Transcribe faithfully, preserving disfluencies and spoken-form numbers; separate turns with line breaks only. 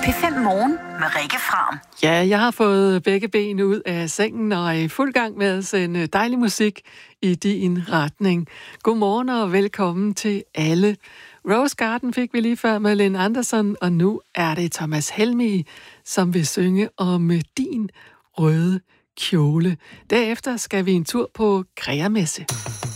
P fem Morgen med Rikke Fram.
Ja, jeg har fået begge ben ud af sengen og er i fuld gang med at sende dejlig musik i din retning. Godmorgen og velkommen til alle. Rose Garden fik vi lige før med Lynn Anderson, og nu er det Thomas Helmig, som vil synge om din røde kjole. Derefter skal vi en tur på Kreamesse.